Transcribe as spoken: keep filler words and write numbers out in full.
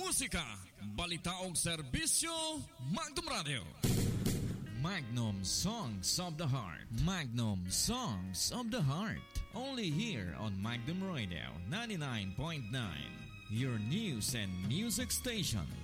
musika, balita og serbisyo, Magnum Radio. Magnum Songs of the Heart. Magnum Songs of the Heart. Only here on Magnum Radio ninety-nine point nine. Your news and music station.